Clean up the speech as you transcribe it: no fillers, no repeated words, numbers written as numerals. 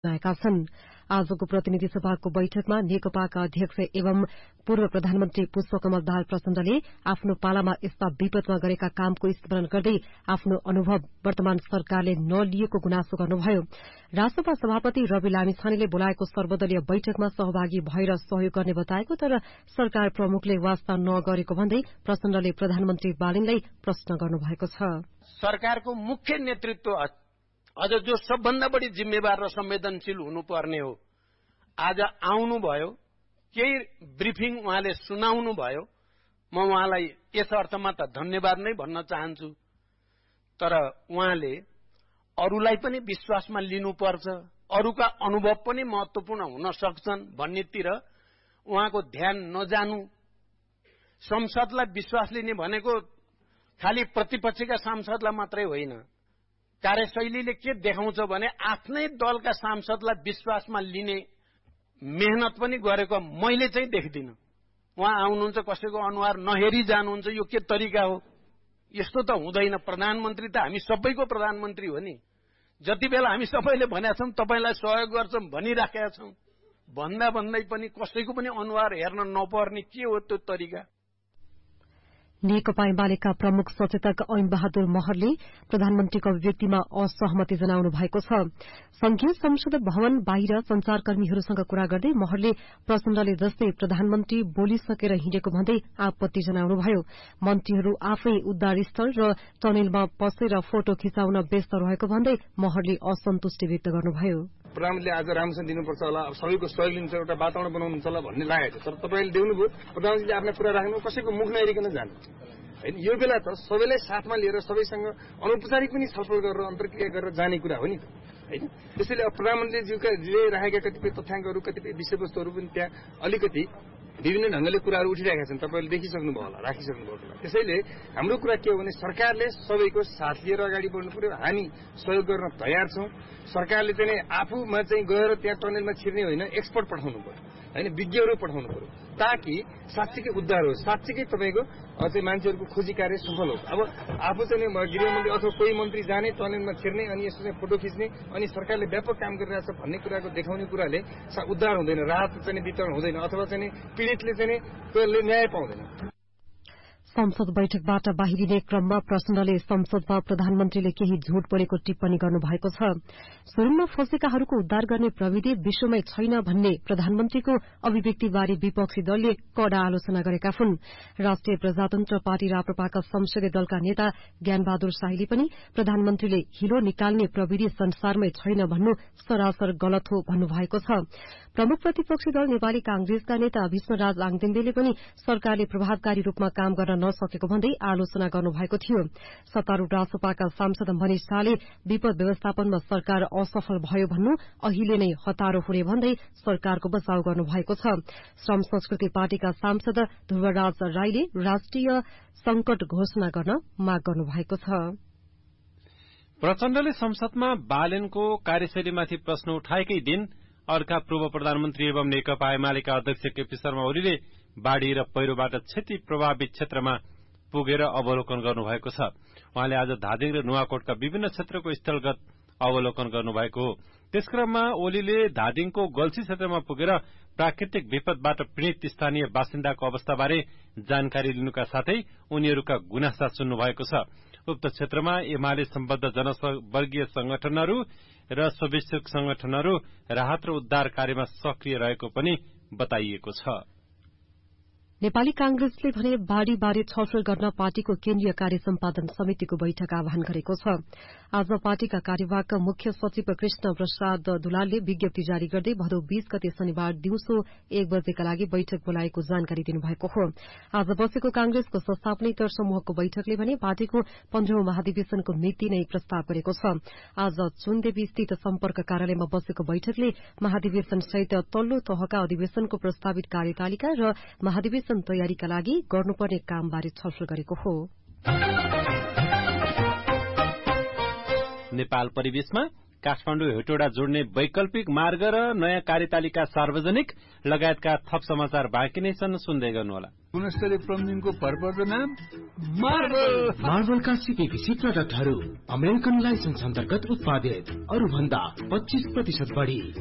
आएका छन्। आजको प्रतिनिधि सभाको बैठकमा नेकपाका अध्यक्ष एवं पूर्व प्रधानमन्त्री पुष्पकमल दाहाल प्रचण्डले आफ्नो पालामा यस्ता विपदमा गरेका कामको स्मरण गर्दै आफ्नो अनुभव वर्तमान सरकारले नलिएको गुनासो गर्नुभयो। राष्ट्रसभा सभापति रवि लामिछानेले बोलाएको सर्वदलीय बैठकमा सहभागी भएर सहयोग गर्ने बताएको तर सरकार प्रमुखले वास्ता नगरेको भन्दै प्रचण्डले प्रधानमन्त्री बालेनलाई प्रश्न गर्नुभएको छ। सरकारको मुख्य नेतृत्व अझ जो सबभन्दा बढी जिम्मेवार र संवेदनशील हुनुपर्ने हो, आज आउनुभयो, केही ब्रिफिङ उहाँले सुनाउनु भयो। म उहाँलाई यस अर्थमा त धन्यवाद नै भन्न चाहन्छु। तर उहाँले अरूलाई पनि विश्वासमा लिनुपर्छ, अरूका अनुभव पनि महत्वपूर्ण हुन सक्छन् भन्नेतिर उहाँको ध्यान नजानु। संसदलाई विश्वास लिने भनेको खालि प्रतिपक्षका सांसदलाई मात्रै होइन। कार्यशैलीले के देखाउँछ भने आफ्नै दलका सांसदलाई विश्वासमा लिने मेहनत पनि गरेको मैले चाहिँ देख्दिनँ। उहाँ आउनुहुन्छ, कसैको अनुहार नहेरी जानुहुन्छ, यो के तरिका हो? यस्तो त हुँदैन। प्रधानमन्त्री त हामी सबैको प्रधानमन्त्री हो नि। जति बेला हामी सबैले भनेका छौँ तपाईलाई सहयोग गर्छौँ भनिराखेका छौँ, भन्दै पनि कसैको पनि अनुहार हेर्न नपर्ने के हो त्यो तरिका? नेकपा एमालेका प्रमुख सचेतक ऐन बहादुर महरले प्रधानमन्त्रीको अभिव्यक्तिमा असहमति जनाउनु भएको छ। संघीय संसद भवन बाहिर संचारकर्मीहरूसँग कुरा गर्दै महरले प्रचण्डले जस्तै प्रधानमन्त्री बोलिसकेर हिँडेको भन्दै आपत्ति जनाउनुभयो। मन्त्रीहरू आफै उद्धार स्थल र टनेलमा पसेर फोटो खिचाउन व्यस्त रहेको भन्दै महरले असन्तुष्टि व्यक्त गर्नुभयो। प्रधानमन्त्रीले आज राम्रोसँग दिनुपर्छ होला, अब सबैको सहयोग लिन्छ, एउटा वातावरण बनाउनुहुन्छ होला भन्ने लागेको छ। तर तपाईँले देउनुभयो, प्रधानमन्त्रीले आफ्ना कुरा राख्नु, कसैको मुख नहेरिकन जानु होइन। यो बेला त सबैलाई साथमा लिएर सबैसँग अनौपचारिक पनि छलफल गरेर अन्तर्क्रिया गरेर जाने कुरा हो नि त होइन। त्यसैले अब प्रधानमन्त्रीले राखेका कतिपय तथ्याङ्कहरू, कतिपय विषयवस्तुहरू पनि त्यहाँ अलिकति विभिन्न ढंगले कुराहरू उठिरहेका छन्। तपाईँले देखिसक्नुभयो होला, राखिसक्नुभयो होला। त्यसैले हाम्रो कुरा के हो भने सरकारले सबैको साथ लिएर अगाडि बढ्नु पर्यो। हामी सहयोग गर्न तयार छौं। सरकारले चाहिँ आफूमा चाहिँ गएर त्यहाँ टनेलमा छिर्ने होइन, एक्सपर्ट पठाउनु पर्यो होइन, विज्ञहरू पठाउनु पर्यो, ताकि साँच्चीकै उद्धार होस्, साँच्चीकै तपाईँको चाहिँ मान्छेहरूको खोजी कार्य सफल होस्। अब आफू चाहिँ गृहमन्त्री अथवा कोही मन्त्री जाने, टनेलमा छिर्ने अनि यसो चाहिँ फोटो खिच्ने अनि सरकारले व्यापक काम गरिरहेछ भन्ने कुराको देखाउने कुराले उद्धार हुँदैन, राहत चाहिँ वितरण हुँदैन, अथवा चाहिँ पीडितले चाहिँ न्याय पाउँदैन। संसद बैठकबाट बाहिरिने क्रममा प्रचण्डले संसदमा प्रधानमन्त्रीले केही झूट बोलेको टिप्पणी गर्नुभएको छ। सुरुङमा फँसेकाहरूको उद्धार गर्ने प्रविधि विश्वमै छैन भन्ने प्रधानमन्त्रीको अभिव्यक्तिबारे विपक्षी दलले कड़ा आलोचना गरेका हुन्। राष्ट्रिय प्रजातन्त्र पार्टी राप्रपाका संसदीय दलका नेता ज्ञानबहादुर शाहीले पनि प्रधानमन्त्रीले हिलो निकाल्ने प्रविधि संसारमै छैन भन्नु सरासर गलत हो भन्नुभएको छ। प्रमुख प्रतिपक्षी दल नेपाली कांग्रेसका नेता भीष्मराज लाङदेन्देले पनि सरकारले प्रभावकारी रूपमा काम गर्न नसकेको भन्दै आलोचना गर्नुभएको थियो। सत्तारूढ़ रासपाका सांसद मनिष शाहले विपद व्यवस्थापनमा सरकार असफल भयो भन्नु अहिले नै हतारो हुने भन्दै सरकारको बचाव गर्नुभएको छ। श्रम संस्कृति पार्टीका सांसद ध्रुवराज राईले राष्ट्रिय संकट घोषणा गर्न माग गर्नुभएको छ। प्रचण्डले संसदमा बालेनको कार्यशैलीमाथि प्रश्न उठाएकै दिन अर्का पूर्व प्रधानमन्त्री एवं नेकपा एमालेका अध्यक्ष केपी शर्मा ओलीले बाढ़ी र पहिरोबाट क्षति प्रभावित क्षेत्रमा पुगेर अवलोकन गर्नुभएको छ। उहाँले आज धादिङ र नुवाकोटका विभिन्न क्षेत्रको स्थलगत अवलोकन गर्नुभएको हो। त्यसक्रममा ओलीले धादिङको गल्छी क्षेत्रमा पुगेर प्राकृतिक विपदबाट पीड़ित स्थानीय बासिन्दाको अवस्थाबारे जानकारी लिनुका साथै उनीहरूका गुनासा सुन्नु भएको छ। उक्त क्षेत्रमा एमाले सम्बद्ध जनवर्गीय संगठनहरू र स्वयंसेवक संगठनहरू राहत र उद्धार कार्यमा सक्रिय रहेको पनि बताइएको छ। नेपाली कांग्रेसले भने बाढ़ी बारे छलफल गर्न पार्टीको केन्द्रीय कार्य सम्पादन समितिको बैठक आह्वान गरेको छ। आज पार्टीका कार्यवाहक मुख्य सचिव कृष्ण प्रसाद दुलालले विज्ञप्ति जारी गर्दै भदौ 20 गते शनिबार दिउँसो 1 बजेका लागि बैठक बोलाएको जानकारी दिनुभएको हो। आज बसेको कांग्रेसको संस्थापनेतर समूहको बैठकले भने पार्टीको 15औं महाधिवेशनको मिति नै प्रस्ताव गरेको छ। आज चुनदेवी स्थित सम्पर्क कार्यालयमा बसेको बैठकले महाधिवेशन सहित तल्लो तहका अधिवेशनको प्रस्तावित कार्यतालिका र महाधिवेशन तयारीका लागि गर्नुपर्ने कामबारे छलफल गरेको हो। नेपाल परिवेशमा काठमाडौँ हेटौडा जोड्ने वैकल्पिक मार्ग र नयाँ कार्यतालिका सार्वजनिक लगायतका थप समाचार बाँकी नै छन्, सुन्दै गर्नुहोला। गुणस्तरीय प्लम्बिङको भरपर्दो नाम मार्बलका सिपिभिसी प्रडक्टहरू अमेरिकन लाइसेन्स अन्तर्गत उत्पादित, अरू भन्दा 25% बढी।